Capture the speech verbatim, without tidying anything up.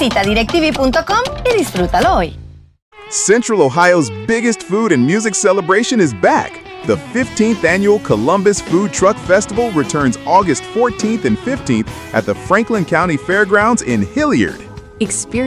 Visita directv punto com y disfrútalo hoy. Central Ohio's biggest food and music celebration is back. The fifteenth Annual Columbus Food Truck Festival returns August fourteenth and fifteenth at the Franklin County Fairgrounds in Hilliard. Experience